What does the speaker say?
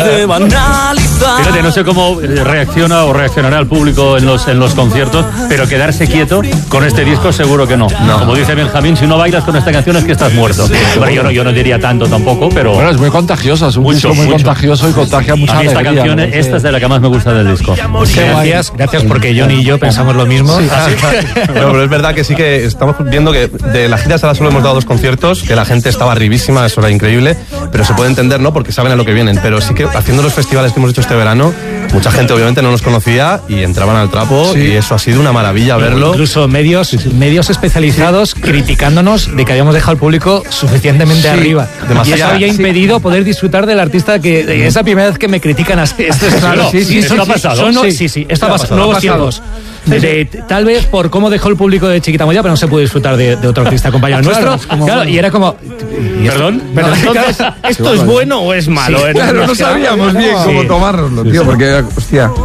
de banalizar. Fíjate, no sé cómo reacciona o reaccionará el público en los conciertos, pero quedarse quieto con este disco seguro que no. Como dice Benjamín, si no bailas con esta canción es que estás muerto. Pero yo no diría tanto tampoco, pero... Bueno, es muy contagiosa, es un disco muy contagioso y contagia mucha alegría. Esta canción, esta es de la que más me gusta del disco. Gracias porque Johnny y yo pensamos lo mismo. Sí. Pero es verdad que sí que estamos viendo que de la gira solo hemos dado 2 conciertos, que la gente estaba arribísima, eso era increíble, pero se puede entender, ¿no? Porque saben a lo que vienen. Pero sí que haciendo los festivales que hemos hecho este verano, mucha gente obviamente no nos conocía y entraban al trapo y eso ha sido una maravilla verlo. Incluso medios especializados criticándonos de que habíamos dejado al público suficientemente arriba. Demasiado. Y eso había impedido poder disfrutar del artista que es la primera vez que me critican así. Esto es claro. ¿Esto ha pasado? Sí, esto ha pasado. Nuevos tiempos. Tal vez por cómo dejó el público de Chiquita Moya, pero no se pudo disfrutar de otro artista compañero nuestro. Claro, y era como... ¿Perdón? Entonces, ¿esto es bueno o es malo? Claro, no sabíamos bien cómo tomárnoslo, tío, porque, hostia...